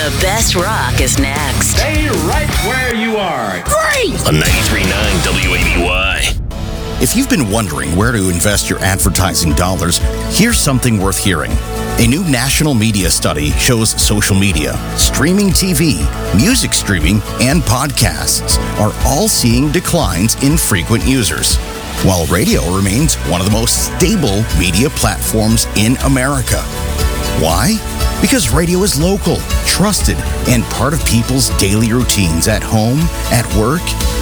The best rock is next. Stay right where you are. Great! On 93.9 WABY. If you've been wondering where to invest your advertising dollars, here's something worth hearing. A new national media study shows social media, streaming TV, music streaming, and podcasts are all seeing declines in frequent users, while radio remains one of the most stable media platforms in America. Why? Because radio is local, trusted, and part of people's daily routines at home, at work,